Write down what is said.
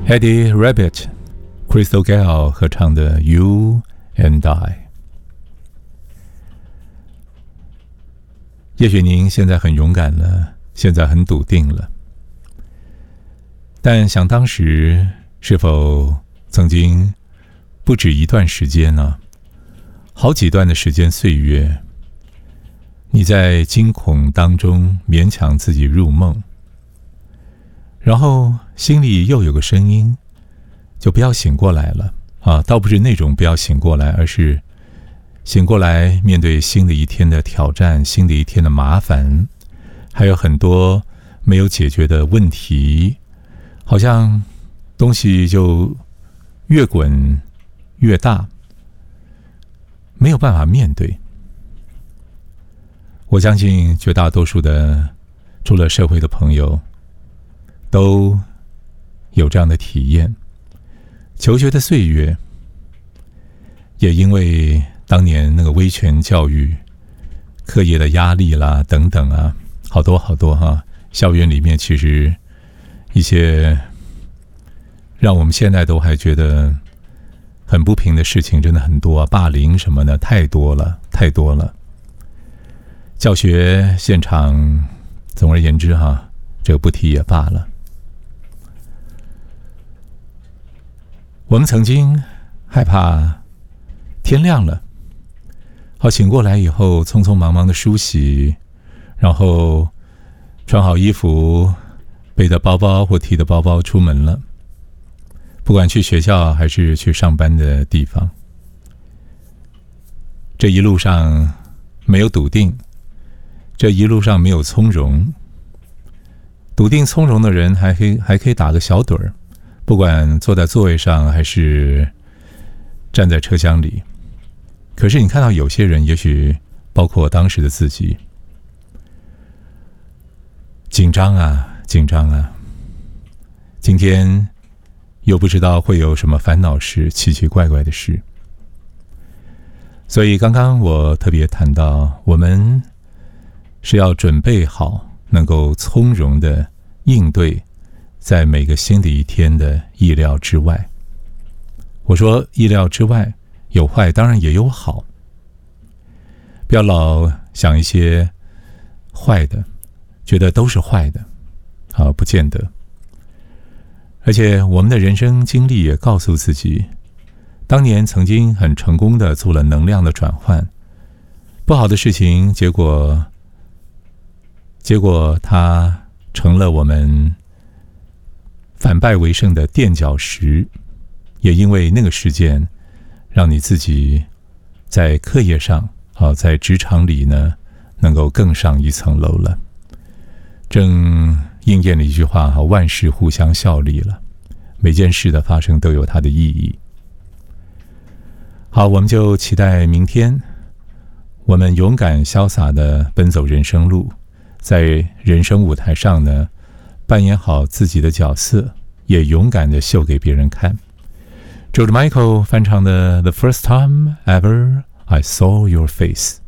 Eddie Rabbitt、Crystal Gayle 合唱的 You and I。 也许您现在很勇敢了，现在很笃定了，但想当时是否曾经不止一段时间呢？好几段的时间岁月，你在惊恐当中勉强自己入梦，然后心里又有个声音，就不要醒过来了啊！倒不是那种不要醒过来，而是醒过来面对新的一天的挑战，新的一天的麻烦，还有很多没有解决的问题，好像东西就越滚越大，没有办法面对。我相信绝大多数的出了社会的朋友都有这样的体验。求学的岁月也因为当年那个威权教育、课业的压力啦等等啊，好多好多哈，校园里面其实一些让我们现在都还觉得很不平的事情真的很多啊，霸凌什么的太多了太多了。教学现场总而言之哈，这个不提也罢了。我们曾经害怕天亮了，好醒过来以后匆匆忙忙的梳洗，然后穿好衣服，背着包包或提着包包出门了，不管去学校还是去上班的地方。这一路上没有笃定，这一路上没有从容。笃定从容的人还可以打个小盹儿，不管坐在座位上还是站在车厢里。可是你看到有些人，也许包括当时的自己，紧张啊紧张啊，今天又不知道会有什么烦恼事，奇奇怪怪的事。所以刚刚我特别谈到，我们是要准备好能够从容的应对在每个新的一天的意料之外。我说意料之外有坏，当然也有好，不要老想一些坏的，觉得都是坏的啊，不见得。而且我们的人生经历也告诉自己，当年曾经很成功的做了能量的转换，不好的事情结果它成了我们反败为胜的垫脚石。也因为那个事件让你自己在课业上在职场里呢能够更上一层楼了。正应验了一句话，万事互相效力了，每件事的发生都有它的意义。好，我们就期待明天我们勇敢潇洒的奔走人生路，在人生舞台上呢扮演好自己的角色，也勇敢的秀给别人看。George Michael 翻唱的 The First Time Ever I Saw Your Face。